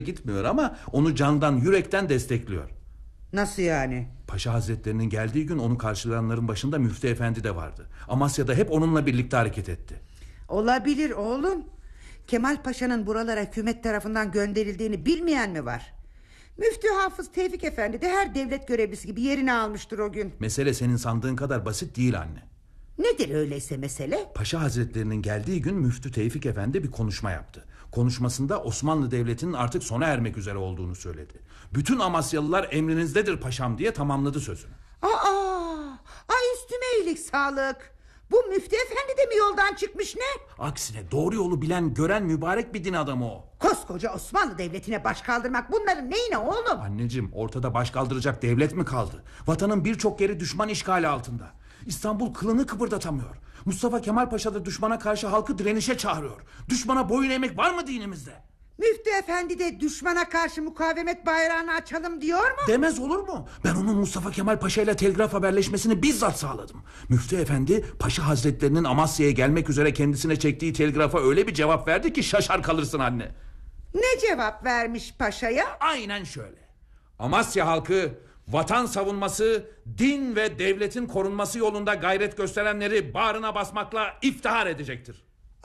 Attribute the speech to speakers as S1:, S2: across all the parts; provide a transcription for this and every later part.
S1: gitmiyor ama onu candan yürekten destekliyor.
S2: Nasıl yani?
S1: Paşa Hazretlerinin geldiği gün onu karşılayanların başında Müftü Efendi de vardı. Amasya'da hep onunla birlikte hareket etti.
S2: Olabilir oğlum. Kemal Paşa'nın buralara hükümet tarafından gönderildiğini bilmeyen mi var? Müftü Hafız Tevfik Efendi de her devlet görevlisi gibi yerini almıştır o gün.
S1: Mesele senin sandığın kadar basit değil anne.
S2: Nedir öyleyse mesele?
S1: Paşa Hazretlerinin geldiği gün Müftü Tevfik Efendi bir konuşma yaptı. Konuşmasında Osmanlı Devleti'nin artık sona ermek üzere olduğunu söyledi. Bütün Amasyalılar emrinizdedir paşam diye tamamladı sözünü.
S2: Ay üstüme iyilik sağlık. Bu Müftü Efendi de mi yoldan çıkmış ne?
S1: Aksine doğru yolu bilen, gören mübarek bir din adamı o.
S2: Koskoca Osmanlı Devleti'ne baş kaldırmak bunların neyine oğlum?
S1: Anneciğim, ortada baş kaldıracak devlet mi kaldı? Vatanın birçok yeri düşman işgali altında. İstanbul kılını kıpırdatamıyor. Mustafa Kemal Paşa da düşmana karşı halkı direnişe çağırıyor. Düşmana boyun eğmek var mı dinimizde?
S2: Müftü Efendi de düşmana karşı mukavemet bayrağını açalım diyor mu?
S1: Demez olur mu? Ben onun Mustafa Kemal Paşa ile telgraf haberleşmesini bizzat sağladım. Müftü Efendi Paşa Hazretlerinin Amasya'ya gelmek üzere kendisine çektiği telgrafa öyle bir cevap verdi ki şaşar kalırsın anne.
S2: Ne cevap vermiş paşaya?
S1: Aynen şöyle: Amasya halkı vatan savunması, din ve devletin korunması yolunda gayret gösterenleri bağrına basmakla iftihar edecektir.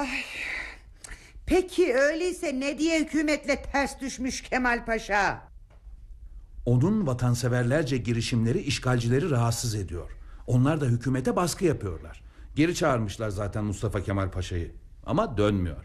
S2: Peki öyleyse ne diye hükümetle ters düşmüş Kemal Paşa?
S1: Onun vatanseverlerce girişimleri işgalcileri rahatsız ediyor. Onlar da hükümete baskı yapıyorlar. Geri çağırmışlar zaten Mustafa Kemal Paşa'yı. Ama dönmüyor.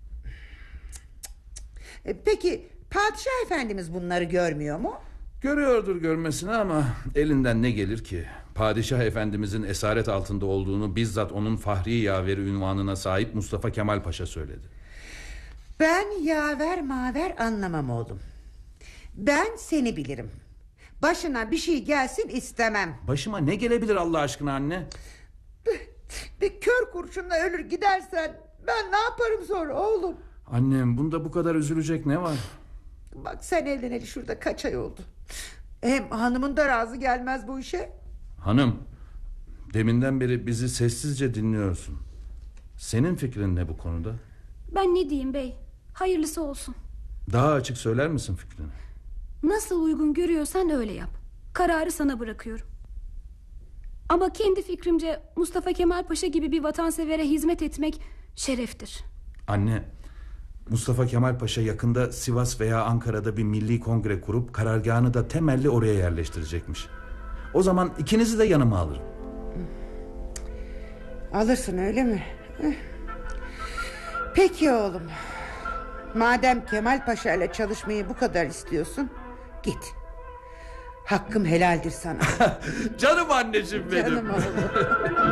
S2: Peki Padişah Efendimiz bunları görmüyor mu?
S1: Görüyordur görmesine ama elinden ne gelir ki? Padişah Efendimizin esaret altında olduğunu bizzat onun fahri yaveri unvanına sahip Mustafa Kemal Paşa söyledi.
S2: Ben yaver maver anlamam oğlum. Ben seni bilirim. Başına bir şey gelsin istemem.
S1: Başıma ne gelebilir Allah aşkına anne?
S2: Bir kör kurşunla ölür gidersen ben ne yaparım sonra oğlum?
S1: Annem, bunda bu kadar üzülecek ne var?
S2: Bak sen evleneli şurada kaç ay oldu. Hem hanımın da razı gelmez bu işe.
S1: Hanım, deminden beri bizi sessizce dinliyorsun. Senin fikrin ne bu konuda?
S3: Ben ne diyeyim bey? Hayırlısı olsun.
S1: Daha açık söyler misin fikrini?
S3: Nasıl uygun görüyorsan öyle yap. Kararı sana bırakıyorum. Ama kendi fikrimce Mustafa Kemal Paşa gibi bir vatansevere hizmet etmek şereftir.
S1: Anne, Mustafa Kemal Paşa yakında Sivas veya Ankara'da bir milli kongre kurup karargahını da temelli oraya yerleştirecekmiş. O zaman ikinizi de yanıma alırım.
S2: Alırsın öyle mi? Peki oğlum. Madem Kemal Paşa ile çalışmayı bu kadar istiyorsun, git. Hakkım helaldir sana.
S1: Canım anneciğim benim.
S2: Canım oğlum.